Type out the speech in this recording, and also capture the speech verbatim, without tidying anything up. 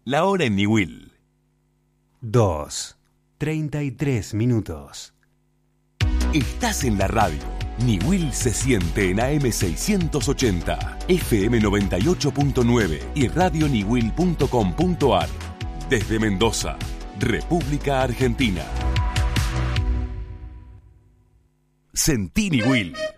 La hora en Niwil. dos, treinta y tres minutos. Estás en la radio. Niwil se siente en A M seiscientos ochenta, F M noventa y ocho punto nueve y radio niwil punto com punto a r. Desde Mendoza, República Argentina. Sentí Niwil.